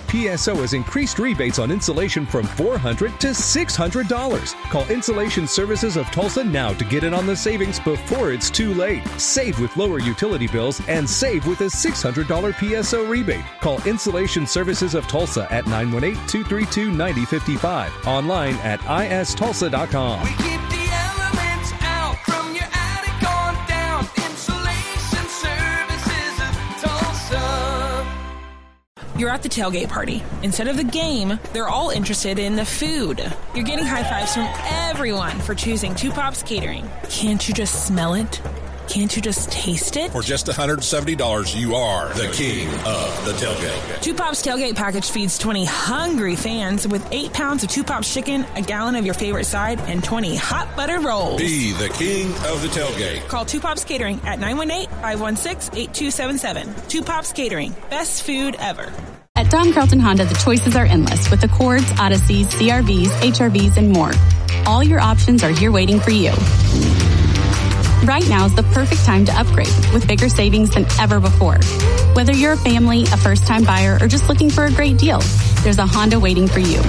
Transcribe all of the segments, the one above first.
PSO has increased rebates on insulation from $400 to $600. Call Insulation Services of Tulsa now to get in on the savings before it's too late. Save with lower utility bills and save with a $600 PSO rebate. Call Insulation Services of Tulsa at 918-232-9055. Online at istulsa.com. We keep the elements out from your attic on down. Insulation Services of Tulsa. You're at the tailgate party. Instead of the game, they're all interested in the food. You're getting high fives from everyone for choosing Two Pops Catering. Can't you just smell it? Can't you just taste it? For just $170, you are the king of the tailgate. Two Pops Tailgate Package feeds 20 hungry fans with 8 pounds of Two Pops chicken, a gallon of your favorite side, and 20 hot buttered rolls. Be the king of the tailgate. Call Two Pops Catering at 918-516-8277. Two Pops Catering. Best food ever. At Don Carlton Honda, the choices are endless with Accords, Odysseys, CRVs, HRVs, and more. All your options are here waiting for you. Right now is the perfect time to upgrade with bigger savings than ever before. Whether you're a family, a first-time buyer, or just looking for a great deal, there's a Honda waiting for you.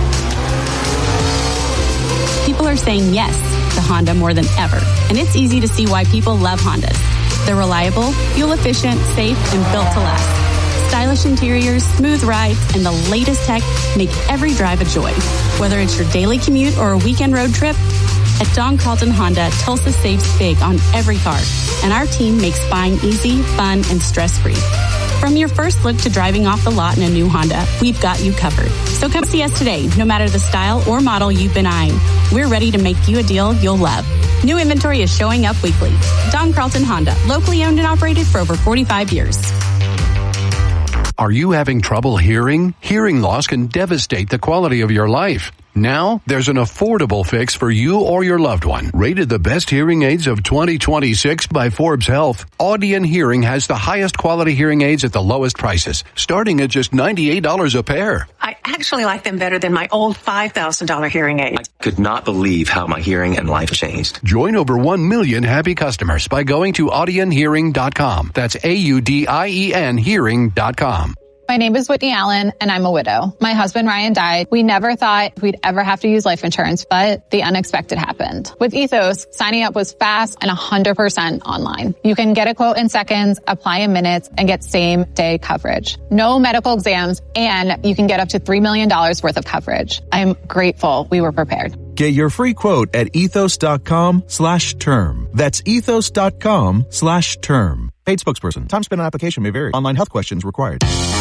People are saying yes to Honda more than ever, and it's easy to see why people love Hondas. They're reliable, fuel-efficient, safe, and built to last. Stylish interiors, smooth rides, and the latest tech make every drive a joy. Whether it's your daily commute or a weekend road trip, at Don Carlton Honda, Tulsa saves big on every car, and our team makes buying easy, fun, and stress-free. From your first look to driving off the lot in a new Honda, we've got you covered. So come see us today, no matter the style or model you've been eyeing. We're ready to make you a deal you'll love. New inventory is showing up weekly. Don Carlton Honda, locally owned and operated for over 45 years. Are you having trouble hearing? Hearing loss can devastate the quality of your life. Now, there's an affordable fix for you or your loved one. Rated the best hearing aids of 2026 by Forbes Health, Audion Hearing has the highest quality hearing aids at the lowest prices, starting at just $98 a pair. I actually like them better than my old $5,000 hearing aid. I could not believe how my hearing and life changed. Join over 1 million happy customers by going to audionhearing.com. That's AUDIEN hearing.com. My name is Whitney Allen, and I'm a widow. My husband, Ryan, died. We never thought we'd ever have to use life insurance, but the unexpected happened. With Ethos, signing up was fast and 100% online. You can get a quote in seconds, apply in minutes, and get same-day coverage. No medical exams, and you can get up to $3 million worth of coverage. I'm grateful we were prepared. Get your free quote at ethos.com/term. That's ethos.com/term. Paid spokesperson. Time spent on application may vary. Online health questions required.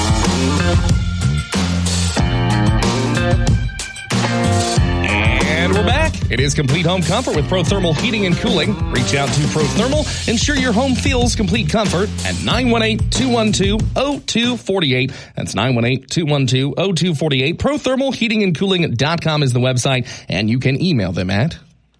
And we're back. It is Complete Home Comfort with Pro Thermal Heating and Cooling. Reach out to Pro Thermal. Ensure your home feels complete comfort at 918-212-0248. That's 918-212-0248. ProThermalHeatingandCooling.com is the website, and you can email them at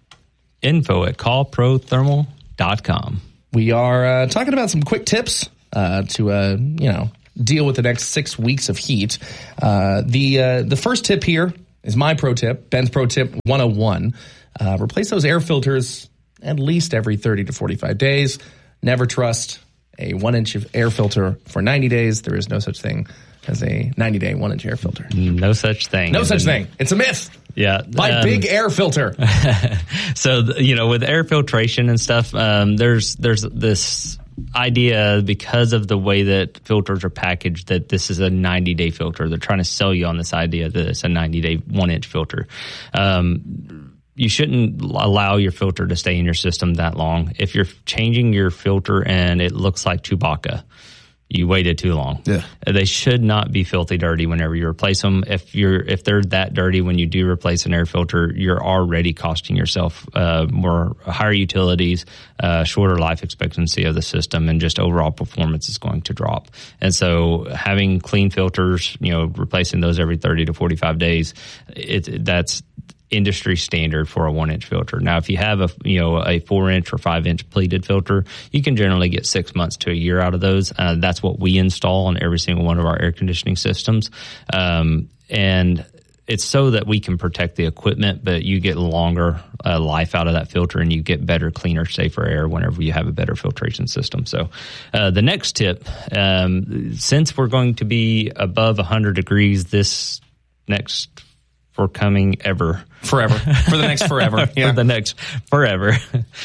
info@callprothermal.com. We are talking about some quick tips to deal with the next 6 weeks of heat. The first tip here is my pro tip, Ben's pro tip 101. Replace those air filters at least every 30 to 45 days. Never trust a 1-inch air filter for 90 days. There is no such thing as a 90-day 1-inch air filter. No such thing. No such thing. It's a myth. Yeah. By Big Air Filter. So, with air filtration and stuff, there's this idea, because of the way that filters are packaged, that this is a 90-day filter. They're trying to sell you on this idea that it's a 90-day 1-inch filter. You shouldn't allow your filter to stay in your system that long. If you're changing your filter and it looks like Chewbacca, you waited too long. Yeah. They should not be filthy dirty whenever you replace them. If they're that dirty when you do replace an air filter, you're already costing yourself higher utilities, shorter life expectancy of the system, and just overall performance is going to drop. And so having clean filters, replacing those every 30 to 45 days, that's industry standard for a 1-inch filter. Now, if you have a 4-inch or 5-inch pleated filter, you can generally get 6 months to a year out of those. That's what we install on every single one of our air conditioning systems. And it's so that we can protect the equipment, but you get longer life out of that filter, and you get better, cleaner, safer air whenever you have a better filtration system. So the next tip, since we're going to be above 100 degrees this next forever for the next forever, for the next forever,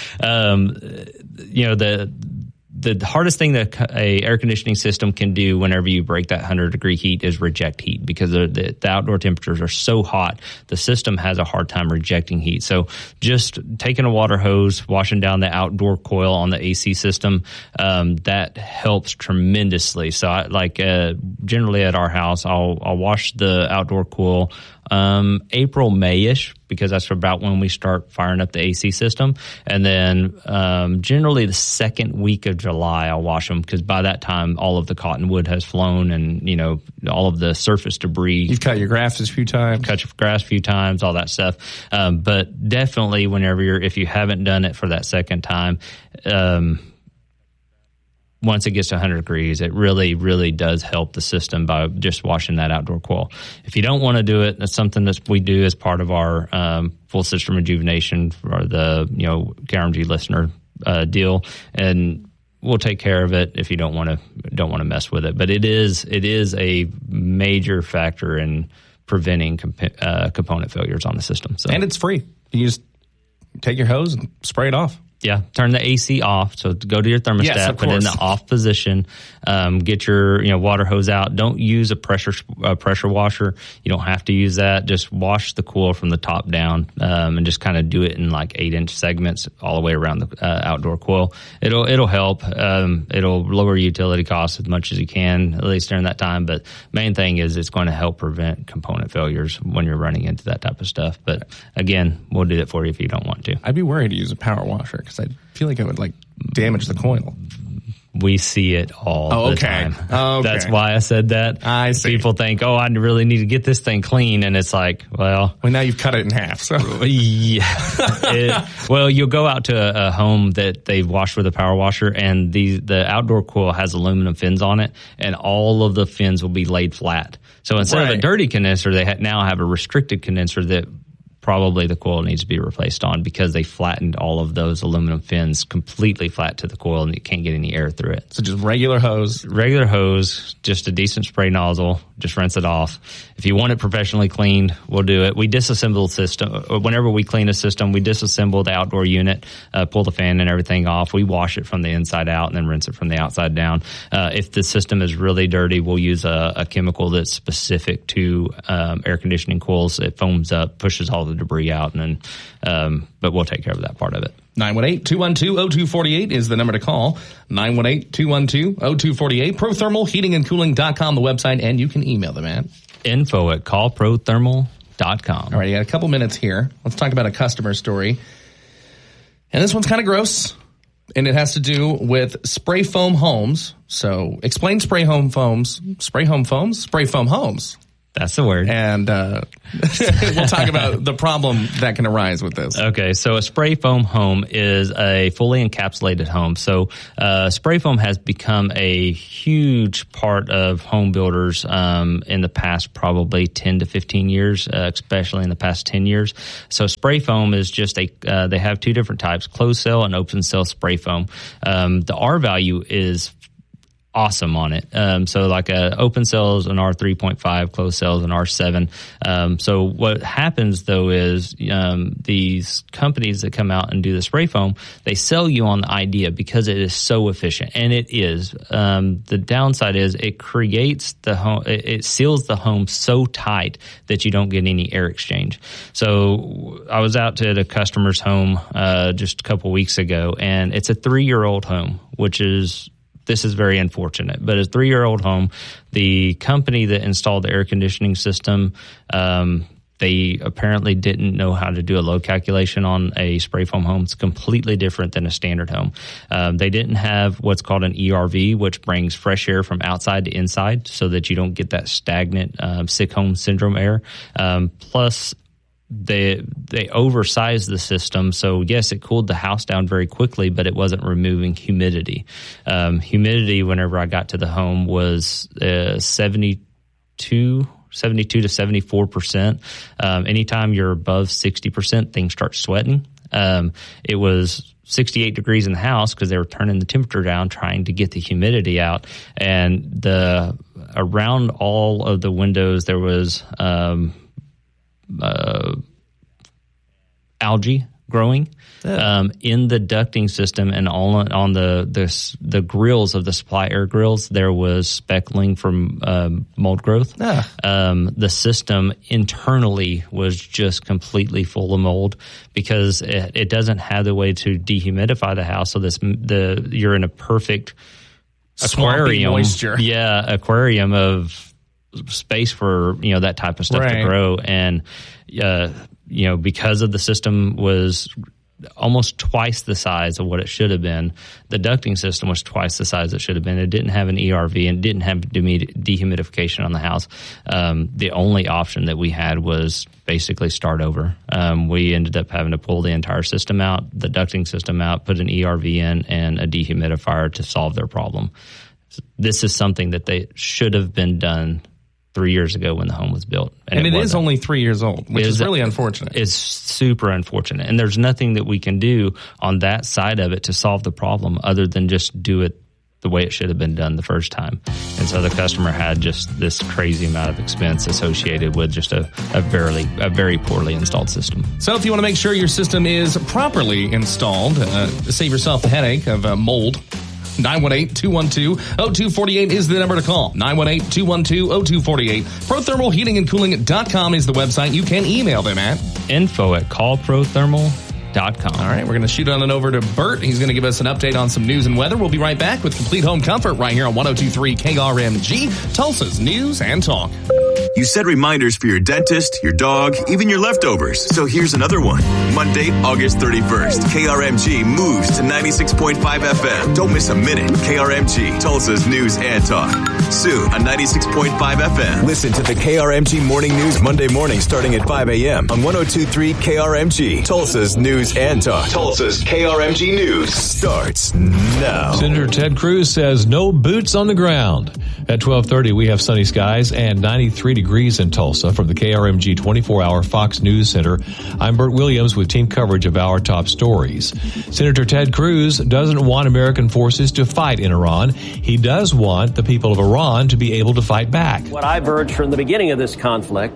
the hardest thing that a air conditioning system can do whenever you break that 100-degree heat is reject heat, because the outdoor temperatures are so hot, the system has a hard time rejecting heat. So just taking a water hose, washing down the outdoor coil on the AC system, that helps tremendously. So generally at our house, I'll wash the outdoor coil April, May-ish, because that's about when we start firing up the AC system. And then generally the second week of July, I'll wash them, because by that time, all of the cottonwood has flown, and, all of the surface debris. You've cut your grass a few times. Cut your grass a few times, all that stuff. But definitely if you haven't done it for that second time, once it gets to 100 degrees, it really, really does help the system by just washing that outdoor coil. If you don't want to do it, that's something that we do as part of our full system rejuvenation for the KRMG listener deal, and we'll take care of it if you don't want to mess with it. But it is a major factor in preventing component failures on the system. So. And it's free. You just take your hose and spray it off. Yeah, turn the AC off. So go to your thermostat, put it in the off position, get your water hose out. Don't use a pressure washer. You don't have to use that. Just wash the coil from the top down, and just kind of do it in like 8-inch segments all the way around the outdoor coil. It'll help. It'll lower utility costs as much as you can, at least during that time. But main thing is it's going to help prevent component failures when you're running into that type of stuff. But again, we'll do that for you if you don't want to. I'd be worried to use a power washer, because I feel like it would damage the coil. We see it all the time. Okay. That's why I said that. I see. People think, I really need to get this thing clean, and it's like, well, now you've cut it in half. So yeah. You'll go out to a home that they've washed with a power washer, and the outdoor coil has aluminum fins on it, and all of the fins will be laid flat. So instead of a dirty condenser, they now have a restricted condenser that probably the coil needs to be replaced on, because they flattened all of those aluminum fins completely flat to the coil, and you can't get any air through it. So just regular hose, just a decent spray nozzle, just rinse it off. If you want it professionally cleaned, we'll do it. We disassemble the system. Whenever we clean a system, we disassemble the outdoor unit, pull the fan and everything off. We wash it from the inside out and then rinse it from the outside down. If the system is really dirty, we'll use a chemical that's specific to air conditioning coils. It foams up, pushes all the debris out, and then but we'll take care of that part of it. 918-212-0248 is the number to call. 918-212-0248. ProThermalHeatingandCooling.com, the website, and you can email them at info@callprothermal.com. All right, you got a couple minutes here. Let's talk about a customer story. And this one's kind of gross, and it has to do with spray foam homes. So explain spray foam homes. Spray foam homes. That's the word. And we'll talk about the problem that can arise with this. Okay, so a spray foam home is a fully encapsulated home. So spray foam has become a huge part of home builders in the past probably 10 to 15 years, especially in the past 10 years. So spray foam is just they have two different types, closed cell and open cell spray foam. The R value is awesome on it. So like open cells an R3.5, closed cells an R7. So what happens though is these companies that come out and do the spray foam, they sell you on the idea because it is so efficient, and it is. The downside is it creates the home, it seals the home so tight that you don't get any air exchange. So I was out to a customer's home just a couple weeks ago, and it's a 3-year-old home, this is very unfortunate, but a 3-year-old home. The company that installed the air conditioning system, they apparently didn't know how to do a load calculation on a spray foam home. It's completely different than a standard home. They didn't have what's called an ERV, which brings fresh air from outside to inside so that you don't get that stagnant sick home syndrome air. Plus, they oversized the system, so yes, it cooled the house down very quickly, but it wasn't removing humidity. Humidity, whenever I got to the home, was 72 72 to 74%. Anytime you're above 60%, things start sweating. It was 68 degrees in the house because they were turning the temperature down, trying to get the humidity out. And around all of the windows, there was algae growing in the ducting system, and all on the grills of the supply air grills, there was speckling from mold growth. The system internally was just completely full of mold because it doesn't have the way to dehumidify the house. So you're in a perfect aquarium, moisture. Aquarium of space for that type of stuff to grow. And because of the system was almost twice the size of what it should have been, the ducting system was twice the size it should have been. It didn't have an ERV and didn't have dehumidification on the house. The only option that we had was basically start over. We ended up having to pull the entire system out, the ducting system out, put an ERV in, and a dehumidifier to solve their problem. This is something that they should have been done 3 years ago when the home was built. And it is only 3 years old, which is really unfortunate. It's super unfortunate. And there's nothing that we can do on that side of it to solve the problem other than just do it the way it should have been done the first time. And so the customer had just this crazy amount of expense associated with just a very poorly installed system. So if you want to make sure your system is properly installed, save yourself the headache of mold, 918-212-0248 is the number to call. 918-212-0248. ProThermalHeatingandCooling.com is the website. You can email them at info@callprothermal.com. All right, we're going to shoot on over to Bert. He's going to give us an update on some news and weather. We'll be right back with Complete Home Comfort right here on 102.3 KRMG, Tulsa's News and Talk. You set reminders for your dentist, your dog, even your leftovers. So here's another one. Monday, August 31st, KRMG moves to 96.5 FM. Don't miss a minute. KRMG, Tulsa's News and Talk. Soon on 96.5 FM. Listen to the KRMG Morning News Monday morning starting at 5 a.m. on 102.3 KRMG, Tulsa's News and Talk. Tulsa's KRMG News starts now. Senator Ted Cruz says no boots on the ground. At 12:30, we have sunny skies and 93 degrees in Tulsa. From the KRMG 24-hour Fox News Center, I'm Bert Williams with team coverage of our top stories. Senator Ted Cruz doesn't want American forces to fight in Iran. He does want the people of Iran to be able to fight back. What I've urged from the beginning of this conflict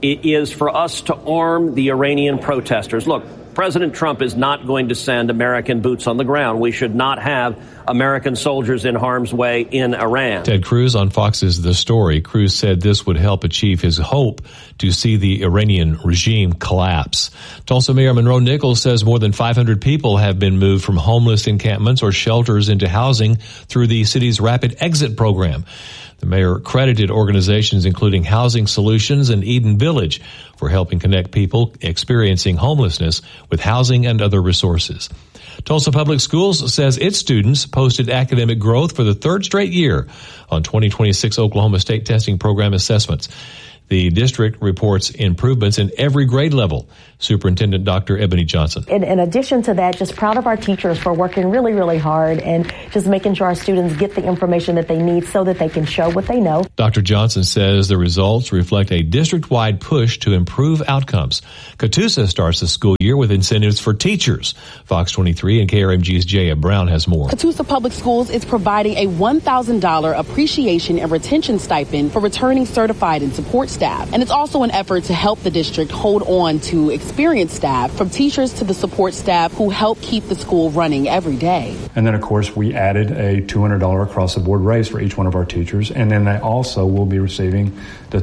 is for us to arm the Iranian protesters. Look, President Trump is not going to send American boots on the ground. We should not have American soldiers in harm's way in Iran. Ted Cruz on Fox's The Story. Cruz said this would help achieve his hope to see the Iranian regime collapse. Tulsa Mayor Monroe Nichols says more than 500 people have been moved from homeless encampments or shelters into housing through the city's Rapid Exit program. The mayor credited organizations including Housing Solutions and Eden Village for helping connect people experiencing homelessness with housing and other resources. Tulsa Public Schools says its students posted academic growth for the third straight year on 2026 Oklahoma State Testing Program assessments. The district reports improvements in every grade level. Superintendent Dr. Ebony Johnson. In addition to that, just proud of our teachers for working really, really hard and just making sure our students get the information that they need so that they can show what they know. Dr. Johnson says the results reflect a district-wide push to improve outcomes. Catoosa starts the school year with incentives for teachers. Fox 23 and KRMG's Jaya Brown has more. Catoosa Public Schools is providing a $1,000 appreciation and retention stipend for returning certified and support staff. And it's also an effort to help the district hold on to experienced staff, from teachers to the support staff who help keep the school running every day. And then, of course, we added a $200 across-the-board raise for each one of our teachers. And then they also will be receiving the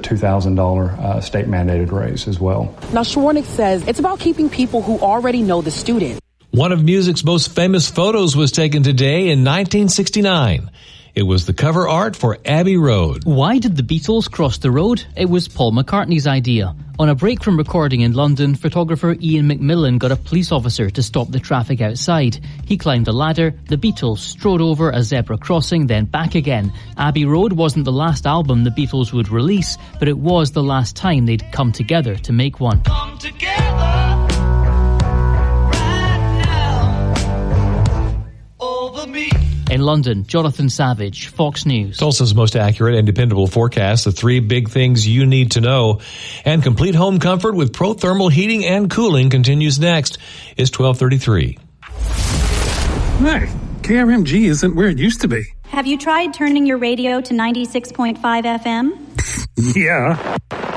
$2,000 state-mandated raise as well. Now, Schwarnick says it's about keeping people who already know the student. One of music's most famous photos was taken today in 1969. It was the cover art for Abbey Road. Why did the Beatles cross the road? It was Paul McCartney's idea. On a break from recording in London, photographer Ian McMillan got a police officer to stop the traffic outside. He climbed a ladder, the Beatles strode over a zebra crossing, then back again. Abbey Road wasn't the last album the Beatles would release, but it was the last time they'd come together to make one. Come together right now over me. In London, Jonathan Savage, Fox News. Tulsa's most accurate and dependable forecast, the 3 big things you need to know. And complete home comfort with ProThermal heating and cooling continues next. It's 12:33. Hey, KRMG isn't where it used to be. Have you tried turning your radio to 96.5 FM? Yeah.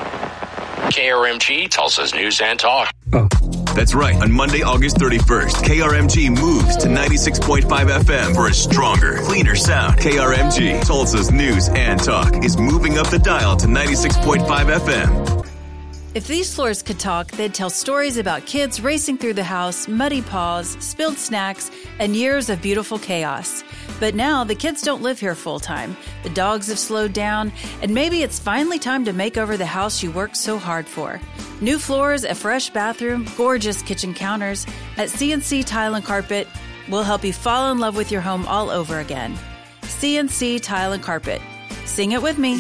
KRMG, Tulsa's News and Talk. Oh. That's right. On Monday, August 31st, KRMG moves to 96.5 FM for a stronger, cleaner sound. KRMG, Tulsa's News and Talk, is moving up the dial to 96.5 FM. If these floors could talk, they'd tell stories about kids racing through the house, muddy paws, spilled snacks, and years of beautiful chaos. But now the kids don't live here full time. The dogs have slowed down, and maybe it's finally time to make over the house you worked so hard for. New floors, a fresh bathroom, gorgeous kitchen counters. At CNC Tile and Carpet, we'll help you fall in love with your home all over again. CNC Tile and Carpet. Sing it with me.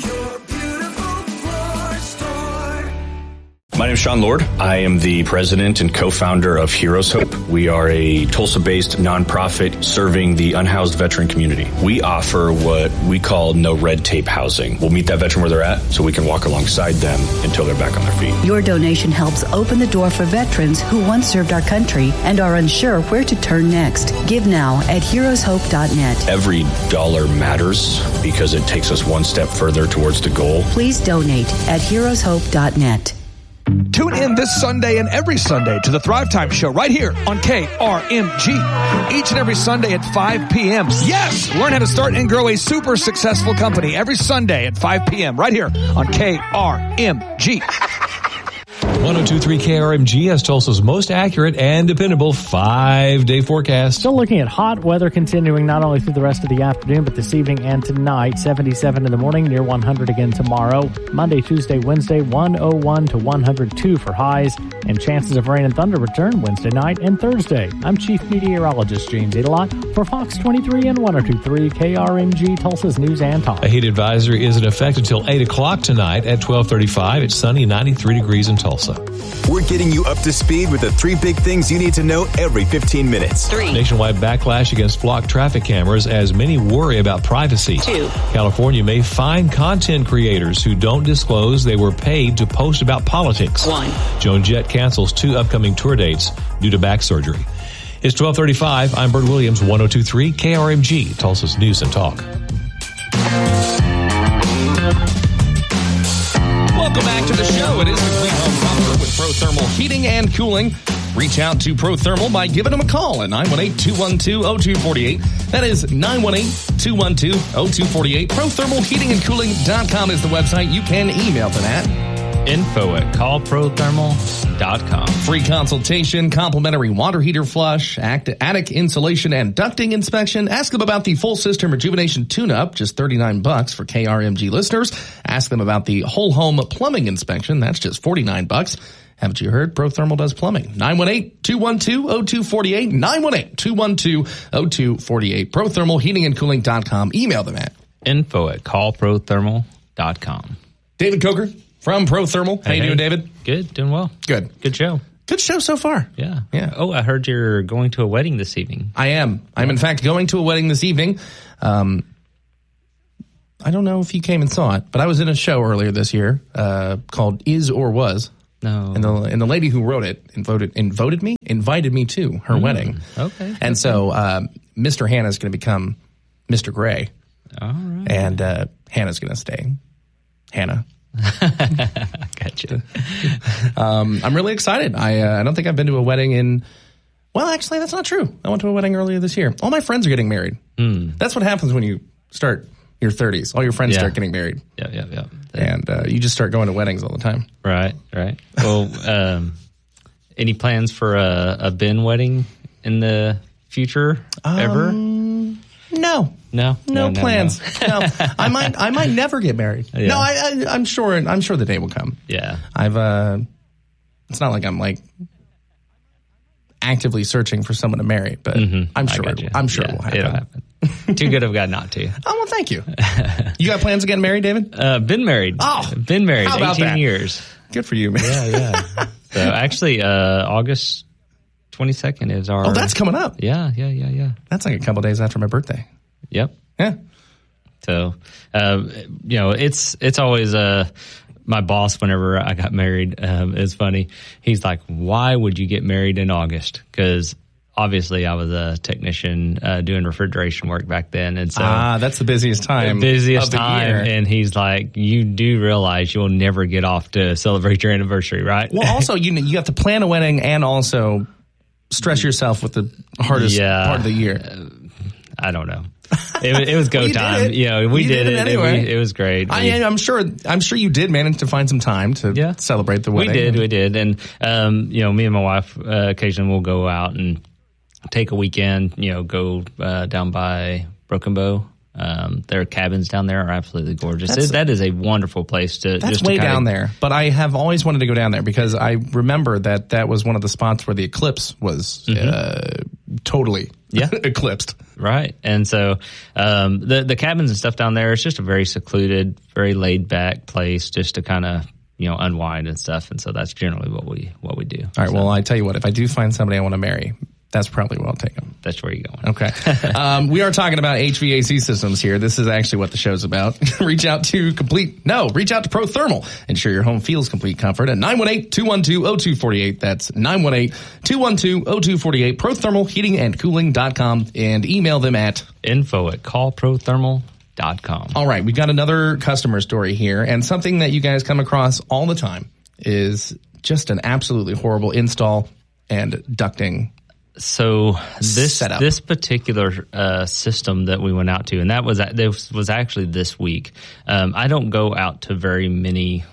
My name is Sean Lord. I am the president and co-founder of Heroes Hope. We are a Tulsa-based nonprofit serving the unhoused veteran community. We offer what we call no red tape housing. We'll meet that veteran where they're at so we can walk alongside them until they're back on their feet. Your donation helps open the door for veterans who once served our country and are unsure where to turn next. Give now at heroeshope.net. Every dollar matters because it takes us one step further towards the goal. Please donate at heroeshope.net. Tune in this Sunday and every Sunday to the Thrive Time Show right here on KRMG. Each and every Sunday at 5 p.m. Yes! Learn how to start and grow a super successful company every Sunday at 5 p.m. right here on KRMG. 102.3 KRMG has Tulsa's most accurate and dependable 5-day forecast. Still looking at hot weather continuing not only through the rest of the afternoon, but this evening and tonight. 77 in the morning, near 100 again tomorrow. Monday, Tuesday, Wednesday, 101 to 102 for highs. And chances of rain and thunder return Wednesday night and Thursday. I'm Chief Meteorologist James Adelot for Fox 23 and 102.3 KRMG, Tulsa's News and Talk. A heat advisory is in effect until 8 o'clock tonight at 12:35. It's sunny, 93 degrees in Tulsa. We're getting you up to speed with the 3 big things you need to know every 15 minutes. 3. Nationwide backlash against blocked traffic cameras as many worry about privacy. 2. California may fine content creators who don't disclose they were paid to post about politics. 1. Joan Jett cancels 2 upcoming tour dates due to back surgery. It's 12:35. I'm Bert Williams, 102.3 KRMG, Tulsa's News and Talk. Welcome back to the show. It is Complete Home Comfort with ProThermal Heating and Cooling. Reach out to ProThermal by giving them a call at 918-212-0248. That is 918-212-0248. ProThermalHeatingandCooling.com is the website. You can email them at info@callprothermal.com. Free consultation, complimentary water heater flush, attic insulation and ducting inspection. Ask them about the full system rejuvenation tune-up, just $39 for KRMG listeners. Ask them about the whole home plumbing inspection. That's just $49. Haven't you heard? ProThermal does plumbing. 918-212-0248. 918-212-0248. ProThermalHeatingandCooling.com. Email them at info@callprothermal.com. David Coker from ProThermal. How you doing, David? Good, doing well. Good. Good show. Good show so far. Yeah. Yeah. Oh, I heard you're going to a wedding this evening. I am. I'm in fact going to a wedding this evening. I don't know if you came and saw it, but I was in a show earlier this year called Is or Was. No. And the lady who wrote it invited me to her wedding. Okay. And so Mr. Hannah's going to become Mr. Gray. All right. And Hannah's going to stay Hannah. Gotcha. I'm really excited. I don't think I've been to a wedding in. Well, actually, that's not true. I went to a wedding earlier this year. All my friends are getting married. That's what happens when you start your 30s. All your friends start getting married. Yeah. And you just start going to weddings all the time. Right. Well, any plans for a Ben wedding in the future ever? No plans. No. I might never get married. Yeah. No, I'm sure the day will come. Yeah. It's not like I'm like actively searching for someone to marry, but I'm sure it will happen. It'll happen. Too good of a guy not to. Oh, well, thank you. You got plans to get married, David? Been married. Oh, been married. How about 18 that? years. Good for you, man. Yeah. So actually, August 22nd is our. Oh, that's coming up. Yeah. That's like a couple days after my birthday. Yep. Yeah. So, it's always my boss, whenever I got married, it's funny. He's like, why would you get married in August? Because obviously I was a technician doing refrigeration work back then. And so that's the busiest time. The busiest of the time. year. And he's like, you do realize you'll never get off to celebrate your anniversary, right? Well, also, you have to plan a wedding and also stress yourself with the hardest part of the year. I don't know. It was go Well, time. We did it anyway. It was great. I'm sure you did manage to find some time to celebrate the wedding. We did. And, me and my wife occasionally will go out and take a weekend, go down by Broken Bow. Their cabins down there are absolutely gorgeous. That is a wonderful place to That's just way down there. But I have always wanted to go down there because I remember that was one of the spots where the eclipse was totally eclipsed. Right. And so the cabins and stuff down there, it's just a very secluded, very laid back place just to kind of unwind and stuff. And so that's generally what we do. All right. Well, I tell you what, if I do find somebody I want to marry, that's probably where I'll take them. That's where you're going. Okay. We are talking about HVAC systems here. This is actually what the show's about. Reach out to Pro Thermal. Ensure your home feels complete comfort at 918-212-0248. That's 918-212-0248. ProThermalHeatingandCooling.com and email them at info@callprothermal.com. All right. We've got another customer story here, and something that you guys come across all the time is just an absolutely horrible install and ducting. So this particular system that we went out to, and that was actually this week. I don't go out to very many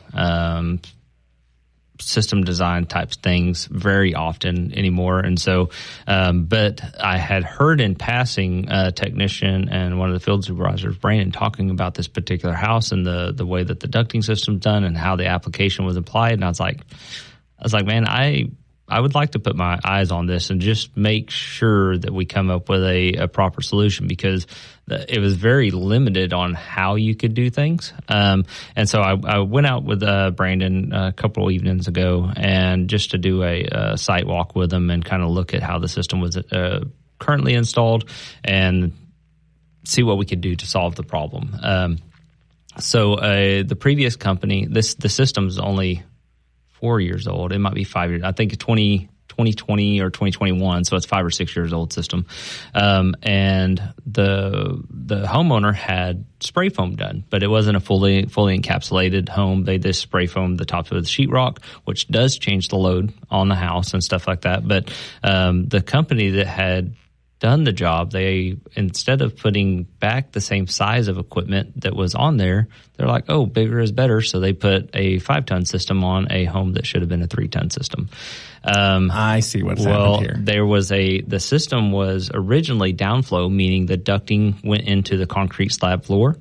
system design types things very often anymore, and so but I had heard in passing a technician and one of the field supervisors, Brandon, talking about this particular house and the way that the ducting system's done and how the application was applied, and I was like, man, I would like to put my eyes on this and just make sure that we come up with a proper solution, because it was very limited on how you could do things. And so I went out with Brandon a couple of evenings ago and just to do a site walk with him and kind of look at how the system was currently installed and see what we could do to solve the problem. So the previous company, the system's only 4 years old. It might be 5 years. I think 2020 or 2021. So it's 5 or 6 years old system. And the homeowner had spray foam done, but it wasn't a fully encapsulated home. They just spray foamed the tops with sheetrock, which does change the load on the house and stuff like that. But the company that had done the job, they, instead of putting back the same size of equipment that was on there, they're like, oh, bigger is better. So they put a 5-ton system on a home that should have been a 3-ton system. I see what's happened here. There was the system was originally downflow, meaning the ducting went into the concrete slab floor.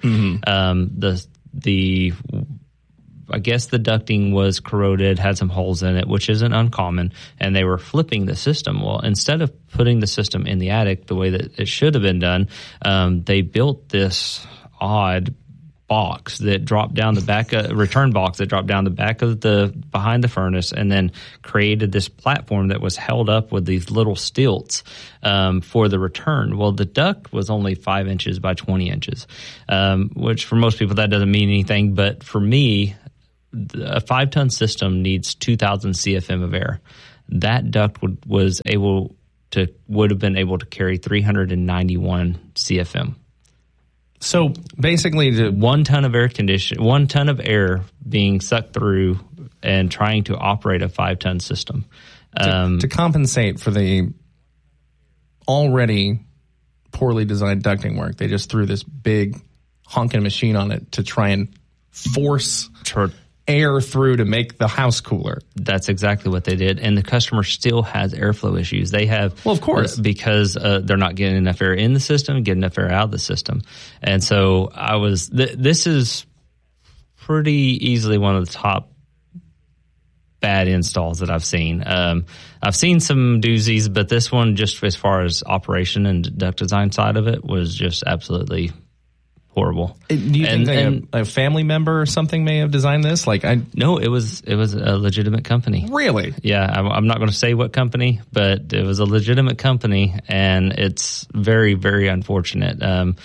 Mm-hmm. I guess the ducting was corroded, had some holes in it, which isn't uncommon, and they were flipping the system. Well, instead of putting the system in the attic the way that it should have been done, they built this odd box that dropped down the back, return box that dropped down the back of behind the furnace, and then created this platform that was held up with these little stilts for the return. Well, the duct was only 5 inches by 20 inches, which for most people that doesn't mean anything, but for me, a 5-ton system needs 2,000 CFM of air. That duct would have been able to carry 391 CFM. So basically, 1 ton of air being sucked through and trying to operate a 5-ton system. To compensate for the already poorly designed ducting work, they just threw this big honking machine on it to try and force air through to make the house cooler. That's exactly what they did. And the customer still has airflow issues. They have, well, of course, because they're not getting enough air in the system, getting enough air out of the system. And so this is pretty easily one of the top bad installs that I've seen. I've seen some doozies, but this one, just as far as operation and duct design side of it, was just absolutely horrible. Do you think a family member or something may have designed this? No, it was a legitimate company. Really? Yeah, I'm not going to say what company, but it was a legitimate company, and it's very, very unfortunate.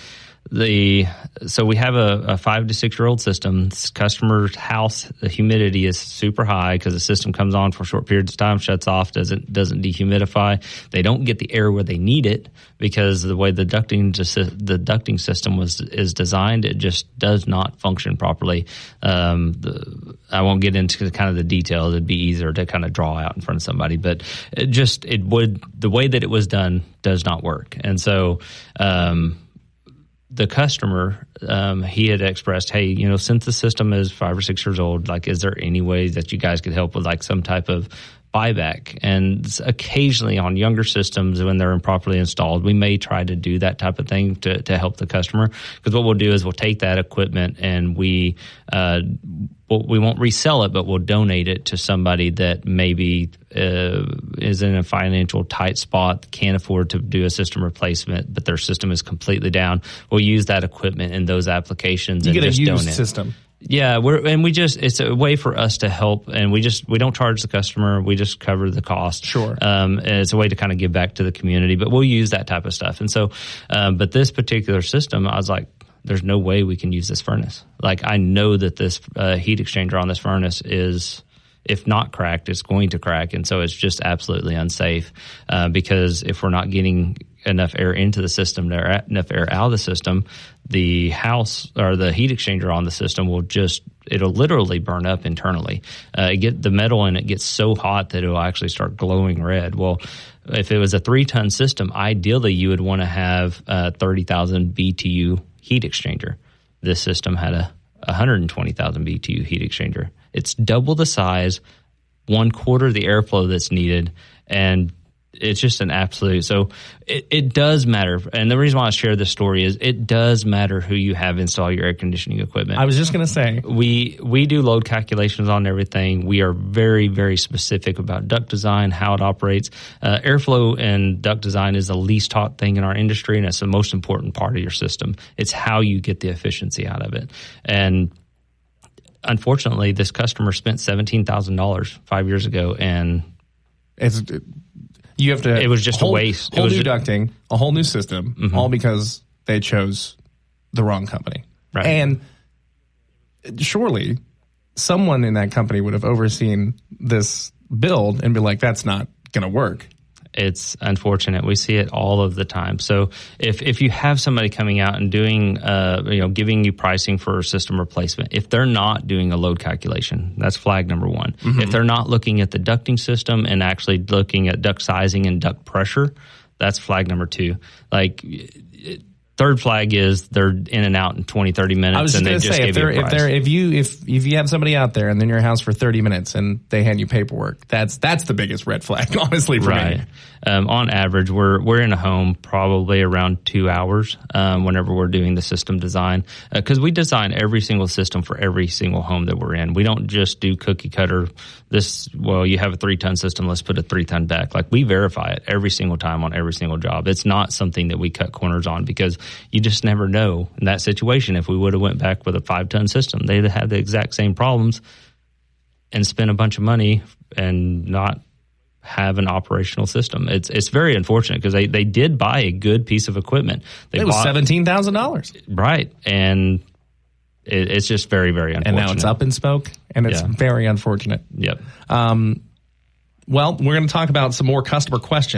So we have a 5 to 6 year old system. This customer's house, the humidity is super high because the system comes on for short periods of time, shuts off, doesn't dehumidify. They don't get the air where they need it because the way the ducting system is designed, it just does not function properly. I won't get into kind of the details. It'd be easier to kind of draw out in front of somebody, but the way that it was done does not work. And so, the customer, he had expressed, hey, since the system is 5 or 6 years old, like, is there any way that you guys could help with like some type of buyback? And occasionally on younger systems, when they're improperly installed, we may try to do that type of thing to help the customer. Because what we'll do is we'll take that equipment and we won't resell it, but we'll donate it to somebody that maybe is in a financial tight spot, can't afford to do a system replacement, but their system is completely down. We'll use that equipment in those applications and just donate. You get a used system. Yeah, it's a way for us to help, and we don't charge the customer. We just cover the cost. Sure. And it's a way to kind of give back to the community, but we'll use that type of stuff. And so, but this particular system, I was like, there's no way we can use this furnace. Like, I know that this heat exchanger on this furnace is, if not cracked, it's going to crack. And so it's just absolutely unsafe because if we're not getting enough air into the system, enough air out of the system, the house or the heat exchanger on the system it'll literally burn up internally. The metal in it gets so hot that it'll actually start glowing red. Well, if it was a 3-ton system, ideally you would want to have a 30,000 BTU heat exchanger. This system had a 120,000 BTU heat exchanger. It's double the size, 1/4 the airflow that's needed, and it's just an absolute. So it does matter. And the reason why I share this story is it does matter who you have install your air conditioning equipment. I was just going to say. We do load calculations on everything. We are very, very specific about duct design, how it operates. Airflow and duct design is the least taught thing in our industry, and it's the most important part of your system. It's how you get the efficiency out of it. And unfortunately, this customer spent $17,000 5 years ago, and you have to. It was just a waste. Whole new ducting, a whole new system, all because they chose the wrong company. Right. And surely someone in that company would have overseen this build and be like, "That's not going to work." It's unfortunate. We see it all of the time. So if you have somebody coming out and doing, giving you pricing for a system replacement, if they're not doing a load calculation, that's flag number one. Mm-hmm. If they're not looking at the ducting system and actually looking at duct sizing and duct pressure, that's flag number 2. Like, third flag is they're in and out in 20, 30 minutes. I was just going to say, if you have somebody out there and they're in your house for 30 minutes and they hand you paperwork, that's the biggest red flag, honestly, for me. On average, we're in a home probably around 2 hours whenever we're doing the system design, because we design every single system for every single home that we're in. We don't just do cookie cutter. You have a 3-ton system, let's put a 3-ton back. Like, we verify it every single time on every single job. It's not something that we cut corners on, because you just never know in that situation. If we would have went back with a 5-ton system, they'd have had the exact same problems and spent a bunch of money and not have an operational system. It's very unfortunate, because they did buy a good piece of equipment. It was $17,000. Right. And it's just very, very unfortunate. And now it's up in smoke, and it's very unfortunate. Yep. Well, we're going to talk about some more customer questions.